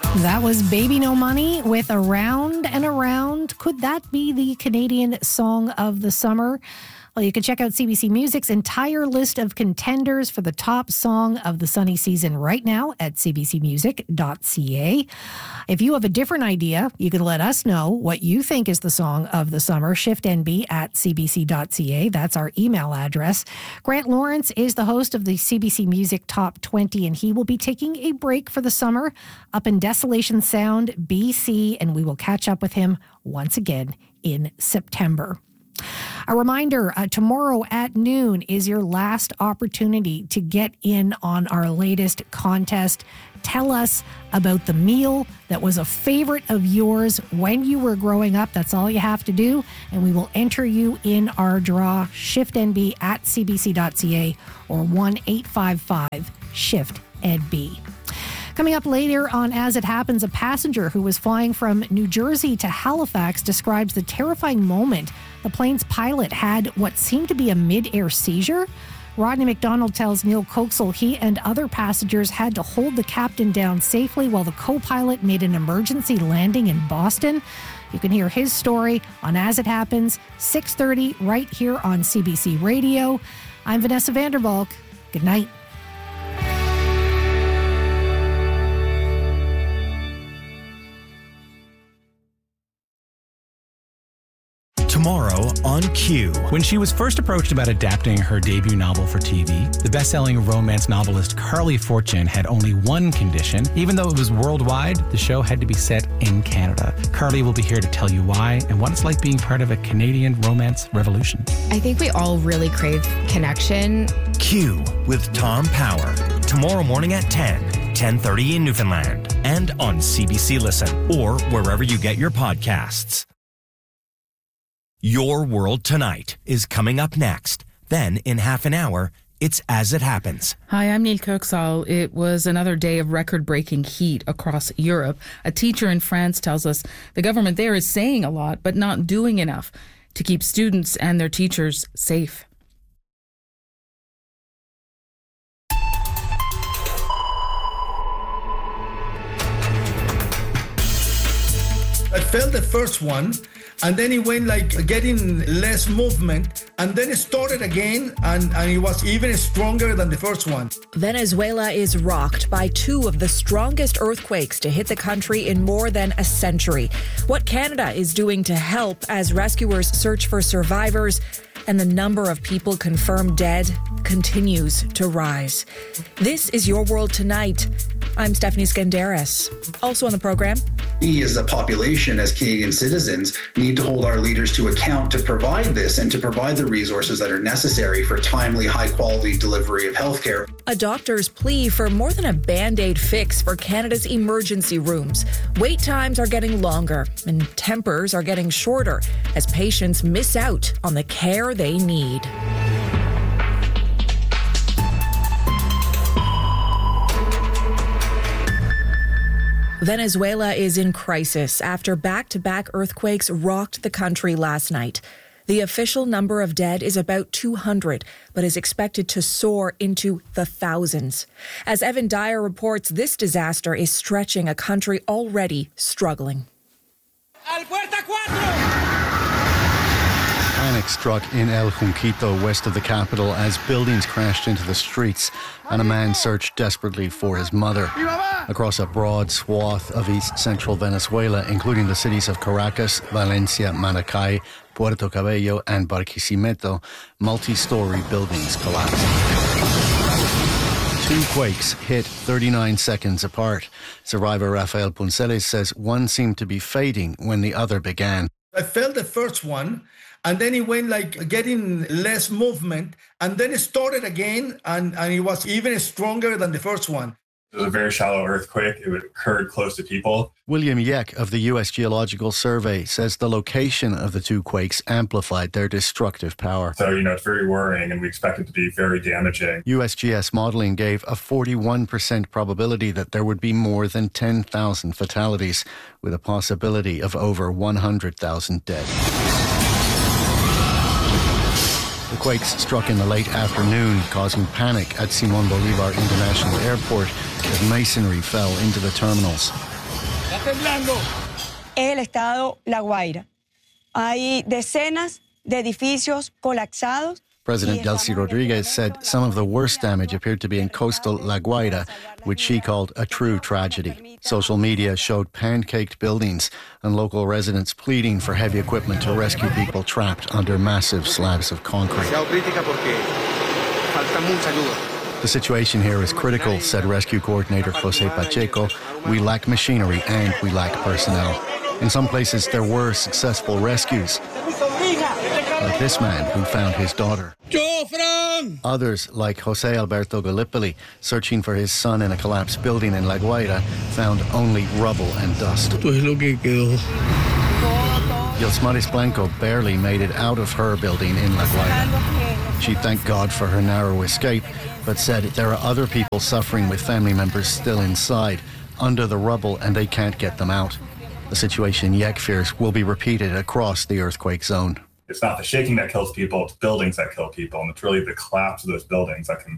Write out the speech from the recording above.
That was Baby No Money with Around and Around. Could that be the Canadian song of the summer? Well, you can check out CBC Music's entire list of contenders for the top song of the sunny season right now at cbcmusic.ca. If you have a different idea, you can let us know what you think is the song of the summer. shiftnb@cbc.ca. That's our email address. Grant Lawrence is the host of the CBC Music Top 20, and he will be taking a break for the summer up in Desolation Sound, BC, and we will catch up with him once again in September. A reminder, tomorrow at noon is your last opportunity to get in on our latest contest. Tell us about the meal that was a favorite of yours when you were growing up. That's all you have to do, and we will enter you in our draw. shiftnb@cbc.ca or 1-855-SHIFT-NB. Coming up later on As It Happens, a passenger who was flying from New Jersey to Halifax describes the terrifying moment the plane's pilot had what seemed to be a mid-air seizure. Rodney McDonald tells Neil Coxell he and other passengers had to hold the captain down safely while the co-pilot made an emergency landing in Boston. You can hear his story on As It Happens, 6:30 right here on CBC Radio. I'm Vanessa Vandervalk. Good night. Tomorrow on Q. When she was first approached about adapting her debut novel for TV, the best-selling romance novelist Carly Fortune had only one condition. Even though it was worldwide, the show had to be set in Canada. Carly will be here to tell you why and what it's like being part of a Canadian romance revolution. I think we all really crave connection. Q with Tom Power. Tomorrow morning at 10:30 in Newfoundland. And on CBC Listen or wherever you get your podcasts. Your World Tonight is coming up next. Then, in half an hour, it's As It Happens. Hi, I'm Neil Kirksall. It was another day of record-breaking heat across Europe. A teacher in France tells us the government there is saying a lot, but not doing enough to keep students and their teachers safe. I felt the first one, and then it went like getting less movement, and then it started again, and it was even stronger than the first one. Venezuela is rocked by two of the strongest earthquakes to hit the country in more than a century. What Canada is doing to help as rescuers search for survivors, and the number of people confirmed dead continues to rise. This is Your World Tonight. I'm Stephanie Skandaris. Also on the program, we as a population, as Canadian citizens, need to hold our leaders to account to provide this and to provide the resources that are necessary for timely, high-quality delivery of healthcare. A doctor's plea for more than a Band-Aid fix for Canada's emergency rooms. Wait times are getting longer and tempers are getting shorter as patients miss out on the care they need. Venezuela is in crisis after back-to-back earthquakes rocked the country last night. The official number of dead is about 200, but is expected to soar into the thousands. As Evan Dyer reports, this disaster is stretching a country already struggling. Panic struck in El Junquito, west of the capital, as buildings crashed into the streets and a man searched desperately for his mother. Across a broad swath of east-central Venezuela, including the cities of Caracas, Valencia, Maracay, Puerto Cabello and Barquisimeto, multi-story buildings collapsed. Two quakes hit 39 seconds apart. Survivor Rafael Punceles says one seemed to be fading when the other began. I felt the first one, and then it went like getting less movement, and then it started again, and it was even stronger than the first one. It was a very shallow earthquake. It occurred close to people. William Yeck of the U.S. Geological Survey says the location of the two quakes amplified their destructive power. So, it's very worrying, and we expect it to be very damaging. USGS modelling gave a 41% probability that there would be more than 10,000 fatalities, with a possibility of over 100,000 dead. The quakes struck in the late afternoon, causing panic at Simón Bolívar International Airport as masonry fell into the terminals. Es el estado La Guaira. Hay decenas de edificios colapsados. President Delcy Rodriguez said some of the worst damage appeared to be in coastal La Guaira, which she called a true tragedy. Social media showed pancaked buildings and local residents pleading for heavy equipment to rescue people trapped under massive slabs of concrete. The situation here is critical, said Rescue Coordinator Jose Pacheco. We lack machinery and we lack personnel. In some places, there were successful rescues, like this man who found his daughter. Others, like Jose Alberto Gallipoli, searching for his son in a collapsed building in La Guaira, found only rubble and dust. Yosmaris Blanco barely made it out of her building in La Guaira. She thanked God for her narrow escape, but said there are other people suffering with family members still inside, under the rubble, and they can't get them out. The situation Yek fears will be repeated across the earthquake zone. It's not the shaking that kills people, it's buildings that kill people. And it's really the collapse of those buildings that can